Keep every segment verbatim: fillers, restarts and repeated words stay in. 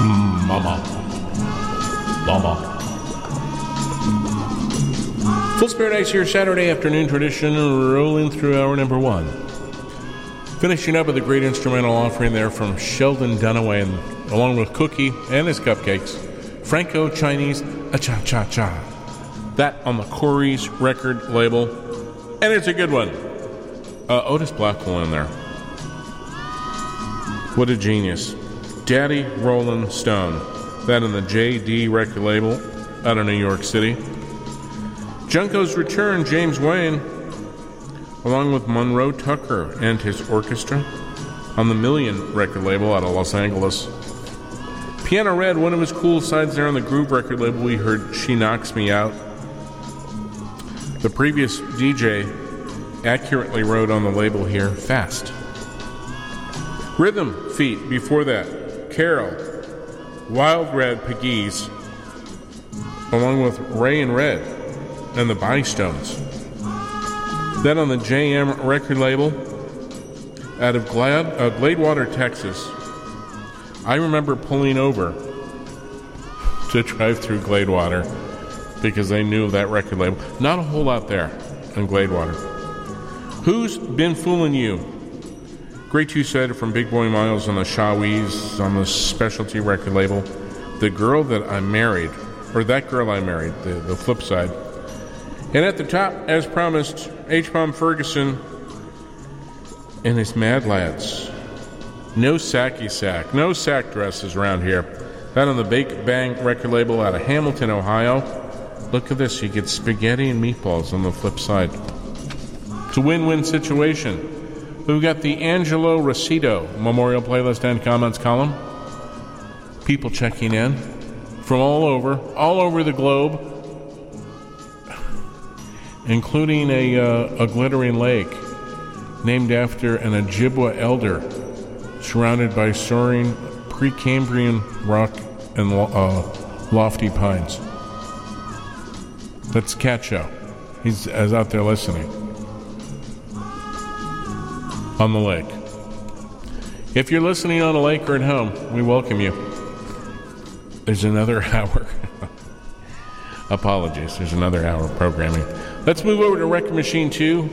Mama. Mama. Full Spirit Ice here, Saturday afternoon tradition, rolling through hour number one. Finishing up with a great instrumental offering there from Sheldon Dunaway, and along with Cookie and his cupcakes, Franco Chinese A-Cha-Cha-Cha. That on the Corey's record label, and it's a good one. Uh, Otis Blackwell in there. What a genius. Daddy Rolling Stone. That on the J D record label out of New York City. Junko's Return, James Wayne, along with Monroe Tucker and his orchestra on the Million record label out of Los Angeles. Piano Red, one of his cool sides there on the Groove record label, we heard She Knocks Me Out. The previous D J accurately wrote on the label here, Fast. Rhythm Feet, before that, Carol, Wild Red Pegues, along with Ray and Red and the Bystones. Then on the J M record label out of Glad, uh, Gladewater, Texas. I remember pulling over to drive through Gladewater because they knew that record label. Not a whole lot there in Gladewater. Who's Been Fooling You? Great two-sider from Big Boy Miles on the Shawees on the Specialty record label. The Girl That I Married, or That Girl I Married, the, the flip side. And at the top, as promised, H. Bomb Ferguson and his Mad Lads. No sacky sack, no sack dresses around here. That on the Bake Bang record label out of Hamilton, Ohio. Look at this, you get spaghetti and meatballs on the flip side. It's a win-win situation. We've got the Angelo Rosito Memorial Playlist and Comments column. People checking in from all over, all over the globe, including a, uh, a glittering lake named after an Ojibwa elder surrounded by soaring Precambrian rock and uh, lofty pines. That's Cat Show. He's, he's out there listening. On the lake. If you're listening on a lake or at home, we welcome you. There's another hour. Apologies, there's another hour of programming. Let's move over to Record Machine two.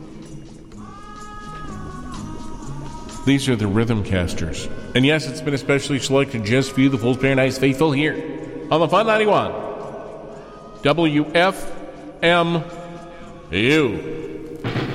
These are the Rhythm Casters. And yes, it's been especially selected just for you, the Full Spirit Ice faithful, here on the Fun ninety-one. W F M U.